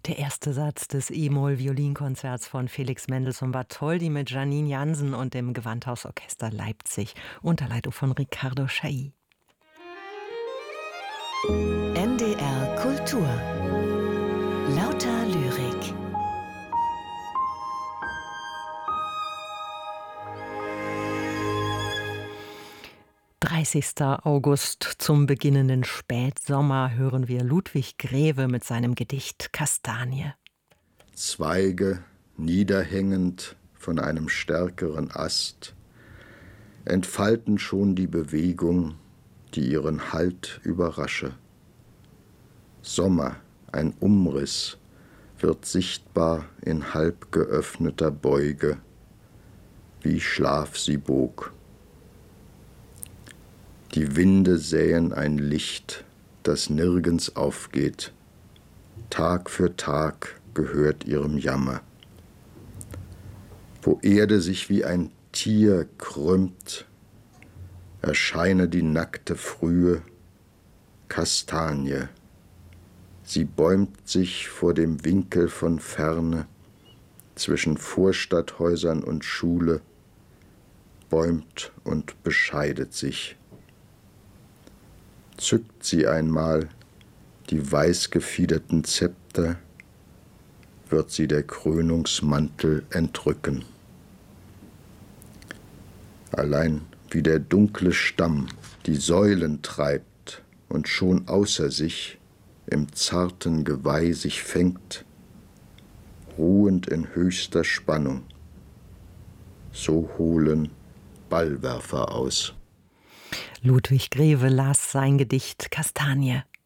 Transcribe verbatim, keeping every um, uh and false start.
Der erste Satz des E-Moll-Violinkonzerts von Felix Mendelssohn Bartholdy mit Janine Jansen und dem Gewandhausorchester Leipzig unter Leitung von Ricardo Chailly. N D R Kultur. Lauter Lyrik. dreißigster August zum beginnenden Spätsommer hören wir Ludwig Grewe mit seinem Gedicht Kastanie. Zweige niederhängend von einem stärkeren Ast entfalten schon die Bewegung, die ihren Halt überrasche. Sommer, ein Umriss, wird sichtbar in halb geöffneter Beuge, wie Schlaf sie bog. Die Winde säen ein Licht, das nirgends aufgeht. Tag für Tag gehört ihrem Jammer. Wo Erde sich wie ein Tier krümmt, erscheine die nackte Frühe, Kastanie. Sie bäumt sich vor dem Winkel von Ferne, zwischen Vorstadthäusern und Schule, bäumt und bescheidet sich. Zückt sie einmal die weißgefiederten Zepter, wird sie der Krönungsmantel entrücken. Allein wie der dunkle Stamm die Säulen treibt und schon außer sich im zarten Geweih sich fängt, ruhend in höchster Spannung, so holen Ballwerfer aus. Ludwig Grewe las sein Gedicht Kastanie.